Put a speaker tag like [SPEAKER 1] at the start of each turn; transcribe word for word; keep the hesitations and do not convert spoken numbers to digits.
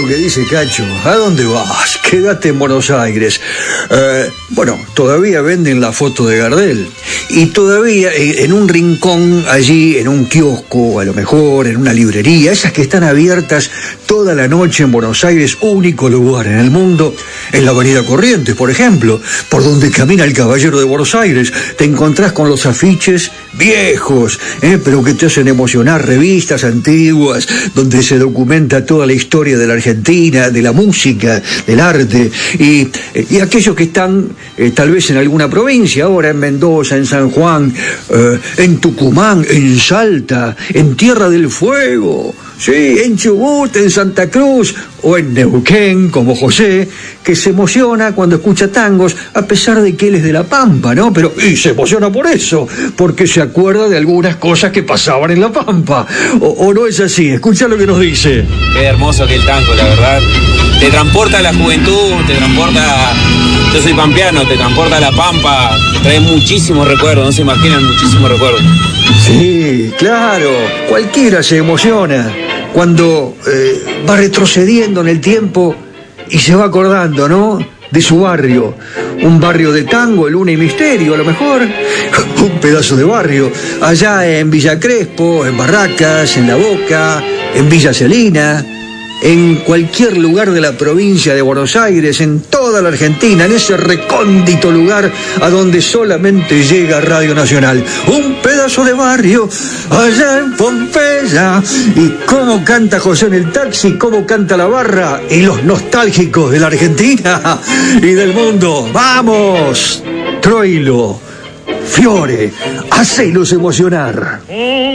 [SPEAKER 1] que dice Cacho. ¿A dónde vas? Quédate en Buenos Aires. Eh, bueno, todavía venden la foto de Gardel. Y todavía en un rincón allí, en un kiosco, a lo mejor en una librería, esas que están abiertas toda la noche en Buenos Aires, único lugar en el mundo, en la avenida Corrientes, por ejemplo, por donde camina el caballero de Buenos Aires, te encontrás con los afiches viejos, ¿eh? pero que te hacen emocionar, revistas antiguas, donde se documenta toda la historia de la Argentina, de la música, del arte, y, y aquellos que están eh, tal vez en alguna provincia, ahora en Mendoza, en San Juan, eh, en Tucumán, en Salta, en Tierra del Fuego, sí, en Chubut, en Santa Cruz o en Neuquén, como José, que se emociona cuando escucha tangos, a pesar de que él es de La Pampa, ¿no? Pero y se emociona por eso, porque se acuerda de algunas cosas que pasaban en La Pampa. O, o no es así, escucha lo que nos dice.
[SPEAKER 2] Qué hermoso que el tango, la verdad. Te transporta a la juventud, te transporta... Yo soy pampeano, te transporta a La Pampa, te trae muchísimos recuerdos, no se imaginan, muchísimos recuerdos.
[SPEAKER 1] Sí, claro, cualquiera se emociona cuando eh, va retrocediendo en el tiempo y se va acordando, ¿no?, de su barrio. Un barrio de tango, luna y misterio, a lo mejor. Un pedazo de barrio. Allá en Villa Crespo, en Barracas, en La Boca, en Villa Celina, en cualquier lugar de la provincia de Buenos Aires, en toda la Argentina, en ese recóndito lugar a donde solamente llega Radio Nacional. Un pedazo de barrio allá en Pompeya. Y cómo canta José en el taxi, cómo canta la barra y los nostálgicos de la Argentina y del mundo. ¡Vamos! Troilo, Fiore, hacelos emocionar.